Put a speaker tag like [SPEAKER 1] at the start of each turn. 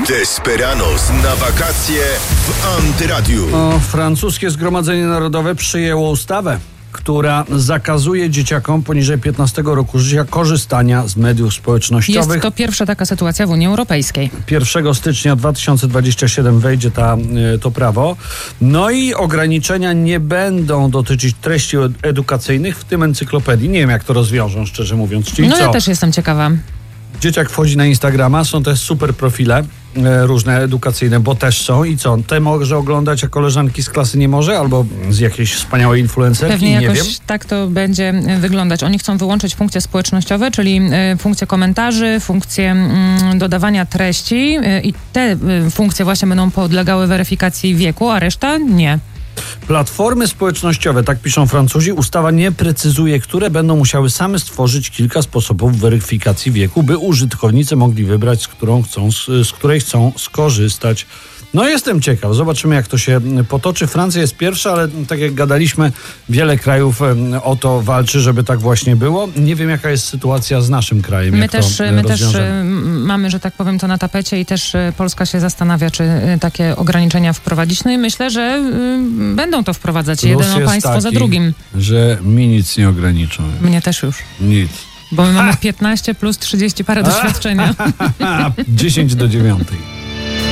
[SPEAKER 1] Desperados na wakacje w Antyradiu.
[SPEAKER 2] Francuskie Zgromadzenie Narodowe przyjęło ustawę, która zakazuje dzieciakom poniżej 15 roku życia korzystania z mediów społecznościowych.
[SPEAKER 3] Jest to pierwsza taka sytuacja w Unii Europejskiej.
[SPEAKER 2] 1 stycznia 2027 wejdzie to prawo. No i ograniczenia nie będą dotyczyć treści edukacyjnych, w tym encyklopedii. Nie wiem, jak to rozwiążą, szczerze mówiąc. Czyli
[SPEAKER 3] ja też jestem ciekawa.
[SPEAKER 2] Dzieciak wchodzi na Instagrama, są też super profile różne edukacyjne, bo też są. I co? Te może oglądać, a koleżanki z klasy nie może? Albo z jakiejś wspaniałej influencerki?
[SPEAKER 3] Pewnie
[SPEAKER 2] nie
[SPEAKER 3] jakoś
[SPEAKER 2] wiem.
[SPEAKER 3] tak to będzie wyglądać. Oni chcą wyłączyć funkcje społecznościowe, czyli funkcje komentarzy, funkcje dodawania treści i te funkcje właśnie będą podlegały weryfikacji wieku, a reszta nie.
[SPEAKER 2] Platformy społecznościowe, tak piszą Francuzi, ustawa nie precyzuje, które będą musiały same stworzyć kilka sposobów weryfikacji wieku, by użytkownicy mogli wybrać, z której chcą skorzystać. No jestem ciekaw, zobaczymy, jak to się potoczy. Francja jest pierwsza, ale tak jak gadaliśmy, wiele krajów o to walczy, żeby tak właśnie było. Nie wiem, jaka jest sytuacja z naszym krajem.
[SPEAKER 3] My też mamy, że tak powiem, to na tapecie i też Polska się zastanawia, czy takie ograniczenia wprowadzić. No i myślę, że będą to wprowadzać jedno państwo
[SPEAKER 2] taki,
[SPEAKER 3] za drugim.
[SPEAKER 2] Że mi nic nie ograniczą.
[SPEAKER 3] Mnie też już.
[SPEAKER 2] Nic.
[SPEAKER 3] Bo my mamy 15 plus 30 parę doświadczenia.
[SPEAKER 2] 10 do 9.